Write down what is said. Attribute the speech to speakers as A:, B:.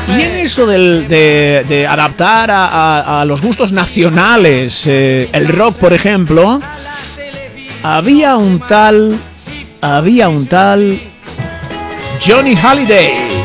A: Y en eso de adaptar a los gustos nacionales, el rock, por ejemplo, había un tal Johnny Hallyday.